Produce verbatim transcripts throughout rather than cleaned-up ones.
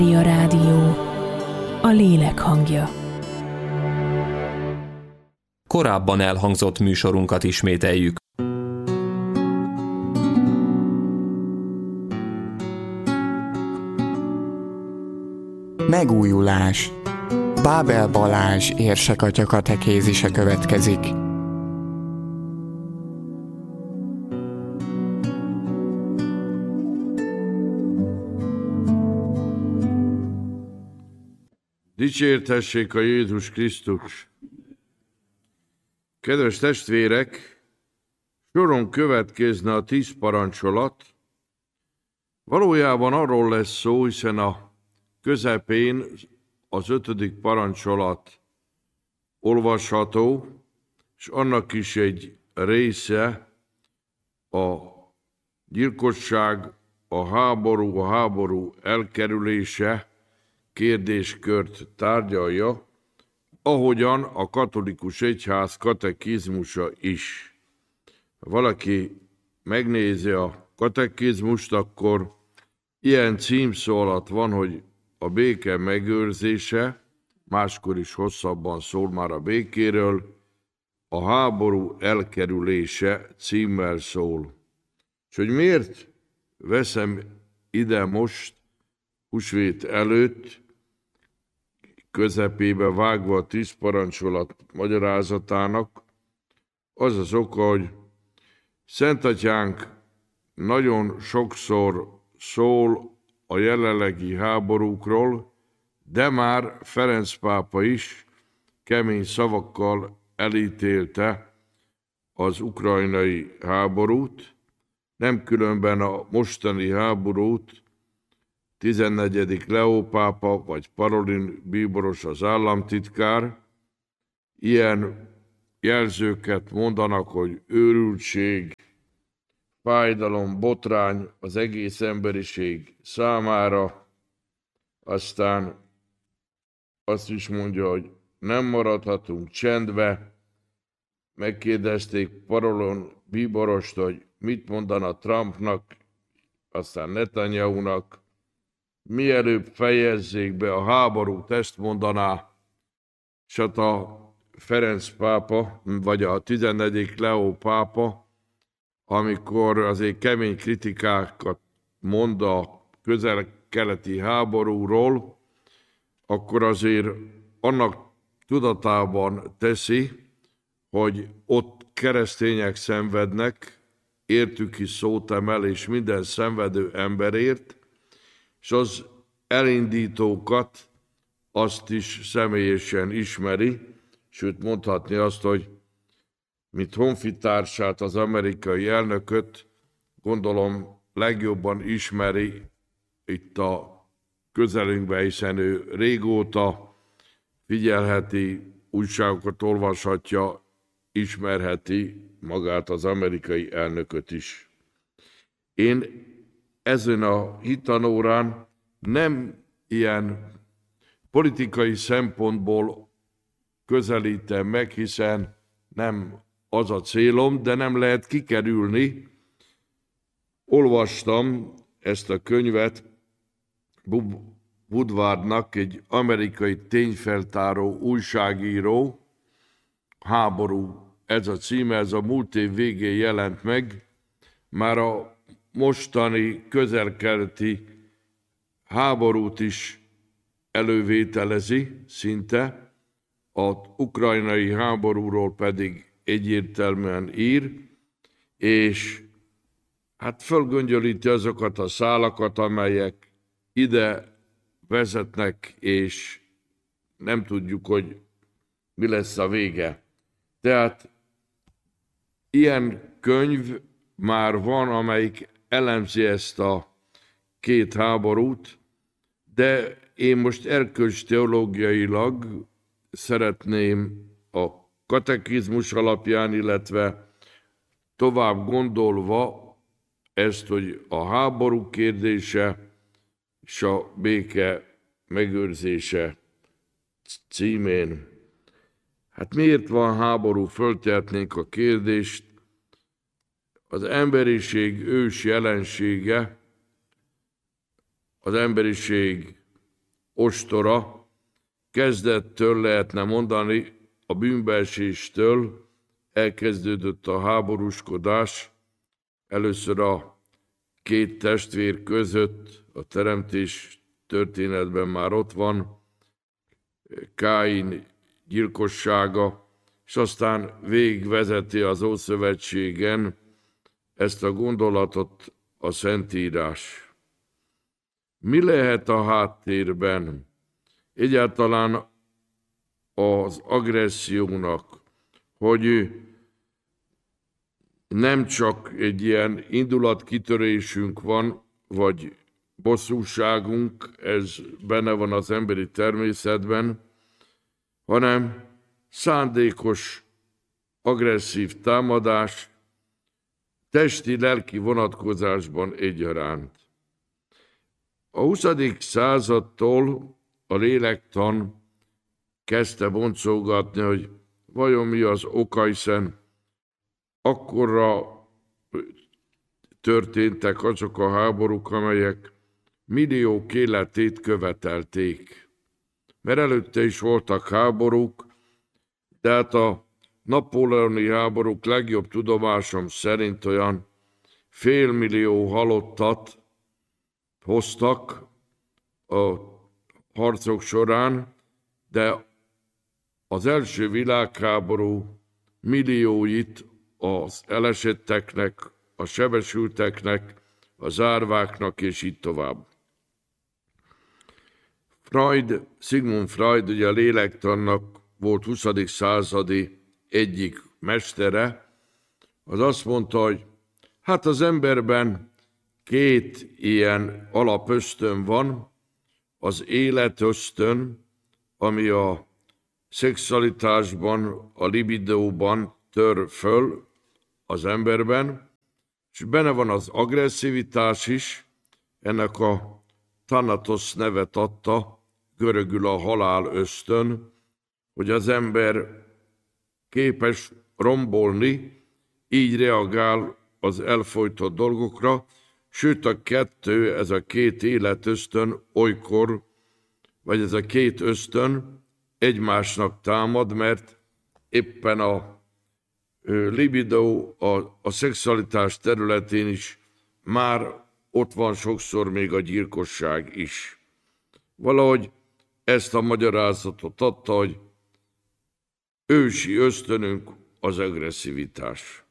A Rádió, a lélek hangja. Korábban elhangzott műsorunkat ismételjük. Megújulás. Bábel Balázs érsekatya katekézise következik. Dicsértessék a Jézus Krisztus! Kedves testvérek, soron következne a tíz parancsolat. Valójában arról lesz szó, hiszen a közepén az ötödik parancsolat olvasható, és annak is egy része a gyilkosság, a háború, a háború elkerülése kérdéskört tárgyalja, ahogyan a katolikus egyház katekizmusa is. Ha valaki megnézi a katekizmust, akkor ilyen címszó alatt van, hogy a béke megőrzése, máskor is hosszabban szól már a békéről, a háború elkerülése címmel szól. És hogy miért veszem ide most, húsvét előtt, közepébe vágva a tíz parancsolat magyarázatának, az az oka, hogy Szentatyánk nagyon sokszor szól a jelenlegi háborúkról, de már Ferenc pápa is kemény szavakkal elítélte az ukrajnai háborút, nem különben a mostani háborút tizennegyedik Leó pápa vagy Parolin bíboros az államtitkár ilyen jelzőket mondanak, hogy őrültség, fájdalom, botrány az egész emberiség számára, aztán azt is mondja, hogy nem maradhatunk csendbe. Megkérdezték Parolin bíborost, hogy mit mondana Trumpnak, aztán Netanyahu-nak, mielőbb fejezzék be a háborút, ezt mondaná, és hát a Ferenc pápa, vagy a tizennegyedik Leó pápa, amikor azért kemény kritikákat mond a közel-keleti háborúról, akkor azért annak tudatában teszi, hogy ott keresztények szenvednek, értük is szót emel, és minden szenvedő emberért, és az elindítókat azt is személyesen ismeri, sőt mondhatni azt, hogy mint honfitársát, az amerikai elnököt, gondolom legjobban ismeri itt a közelünkben, hiszen ő régóta figyelheti, újságokat olvashatja, ismerheti magát az amerikai elnököt is. Én ezen a hitanórán nem ilyen politikai szempontból közelítem meg, hiszen nem az a célom, de nem lehet kikerülni. Olvastam ezt a könyvet Woodwardnak, egy amerikai tényfeltáró újságíró, Háború, ez a címe, ez a múlt év végén jelent meg, már a mostani közel-keleti háborút is elővételezi szinte, az ukrajnai háborúról pedig egyértelműen ír, és hát fölgöngyölíti azokat a szálakat, amelyek ide vezetnek, és nem tudjuk, hogy mi lesz a vége. Tehát ilyen könyv már van, amelyik elemzi ezt a két háborút, de én most erkölcsteológiailag szeretném a katekizmus alapján, illetve tovább gondolva ezt, hogy a háború kérdése és a béke megőrzése címén. Hát miért van háború? Föltehetnénk a kérdést. Az emberiség ős jelensége, az emberiség ostora, kezdettől lehetne mondani, a bűnbeeséstől elkezdődött a háborúskodás, először a két testvér között, a teremtés történetben már ott van, Káin gyilkossága, és aztán végigvezeti az Ószövetségen ezt a gondolatot a Szentírás. Mi lehet a háttérben? Egyáltalán az agressziónak, hogy nem csak egy ilyen indulatkitörésünk van, vagy bosszúságunk, ez benne van az emberi természetben, hanem szándékos, agresszív támadás, testi-lelki vonatkozásban egyaránt. A huszadik századtól a lélektan kezdte boncolgatni, hogy vajon mi az oka, hiszen akkorra történtek azok a háborúk, amelyek milliók életét követelték. Mert előtte is voltak háborúk, de hát a napóleoni háborúk legjobb tudomásom szerint olyan félmillió halottat hoztak a harcok során, de az első világháború millióit az elesetteknek, a sebesülteknek, az árváknak, és így tovább. Freud, Sigmund Freud, ugye a lélektannak volt huszadik századi egyik mestere, az azt mondta, hogy hát az emberben két ilyen alapösztön van, az életösztön, ami a szexualitásban, a libidóban tör föl az emberben, és benne van az agresszivitás is, ennek a Thanatos nevet adta, görögül a halál ösztön, hogy az ember képes rombolni, így reagál az elfojtott dolgokra, sőt a kettő, ez a két életösztön olykor, vagy ez a két ösztön egymásnak támad, mert éppen a libido, a, a szexualitás területén is már ott van sokszor még a gyilkosság is. Valahogy ezt a magyarázatot adta, hogy ősi ösztönünk az agresszivitás.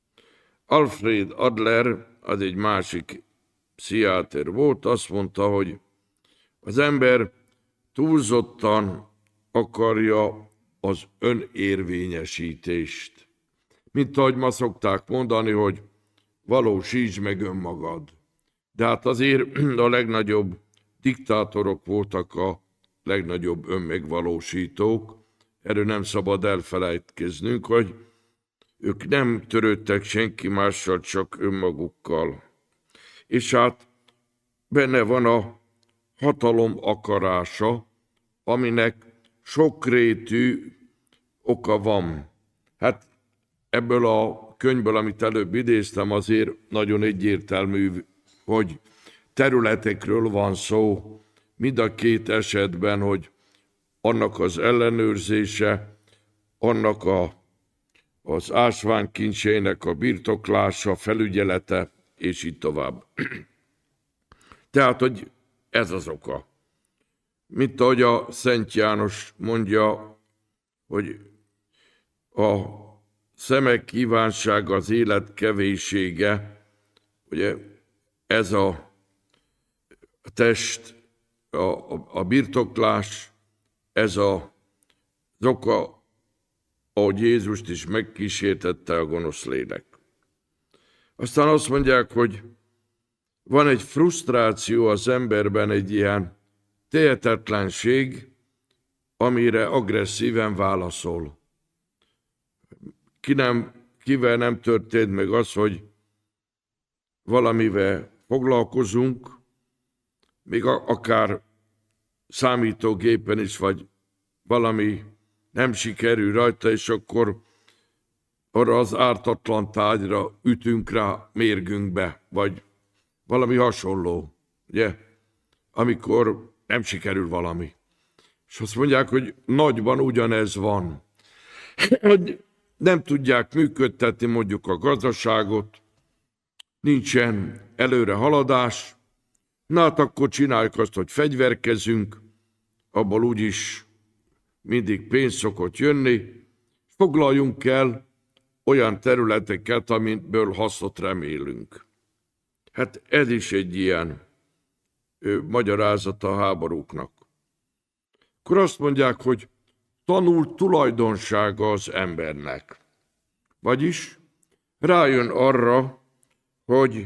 Alfred Adler, az egy másik pszichiáter volt, azt mondta, hogy az ember túlzottan akarja az önérvényesítést. Mint ahogy ma szokták mondani, hogy valósítsd meg önmagad. De hát azért a legnagyobb diktátorok voltak a legnagyobb önmegvalósítók. Erről nem szabad elfelejtkeznünk, hogy ők nem törődtek senki mással, csak önmagukkal. És hát benne van a hatalom akarása, aminek sokrétű oka van. Hát ebből a könyvből, amit előbb idéztem, azért nagyon egyértelmű, hogy területekről van szó, mind a két esetben, hogy annak az ellenőrzése, annak a, az ásványkincseinek a birtoklása, felügyelete, és így tovább. Tehát, hogy ez az oka. Mint ahogy a Szent János mondja, hogy a szemek kívánsága, az élet kevéssége, ugye ez a test, a, a, a birtoklás, ez a, az oka, ahogy Jézust is megkísértette a gonosz lélek. Aztán azt mondják, hogy van egy frusztráció az emberben, egy ilyen tehetetlenség, amire agresszíven válaszol. Ki nem, kivel nem történt meg az, hogy valamivel foglalkozunk, még akár számítógépen is, vagy valami nem sikerül rajta, és akkor arra az ártatlan tárgyra ütünk rá mérgünkbe, vagy valami hasonló, ugye? Amikor nem sikerül valami. És azt mondják, hogy nagyban ugyanez van. Hogy nem tudják működtetni mondjuk a gazdaságot, nincsen előre haladás, na hát akkor csináljuk azt, hogy fegyverkezünk, abból úgyis mindig pénz szokott jönni, foglaljunk el olyan területeket, amiből hasznot remélünk. Hát ez is egy ilyen ö, magyarázata a háborúknak. Akkor azt mondják, hogy tanult tulajdonsága az embernek. Vagyis rájön arra, hogy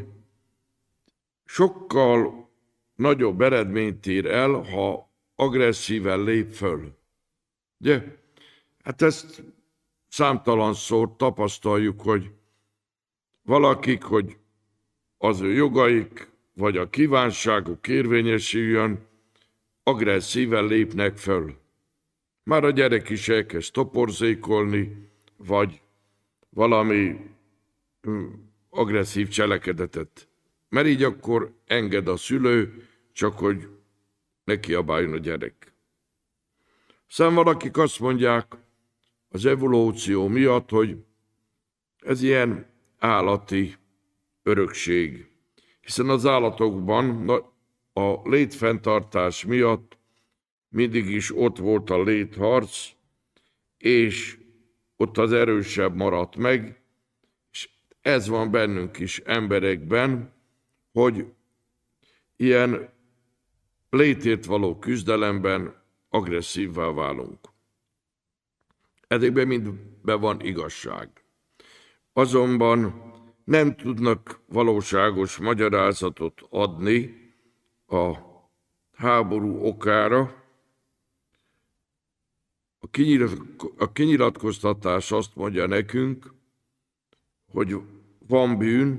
sokkal nagyobb eredményt ér el, ha agresszíven lép föl. Ugye? Hát ezt számtalanszor tapasztaljuk, hogy valakik, hogy az ő jogaik, vagy a kívánságuk érvényesüljön, agresszíven lépnek föl. Már a gyerek is elkezd toporzékolni, vagy valami agresszív cselekedetet. Mert így akkor enged a szülő, csak hogy ne kiabáljon a gyerek. Aztán valakik azt mondják az evolúció miatt, hogy ez ilyen állati örökség. Hiszen az állatokban a létfenntartás miatt mindig is ott volt a létharc, és ott az erősebb maradt meg, és ez van bennünk is emberekben, hogy ilyen létért való küzdelemben agresszívvá válunk. Ezekben mindben van igazság. Azonban nem tudnak valóságos magyarázatot adni a háború okára. A kinyilatkoztatás azt mondja nekünk, hogy van bűn,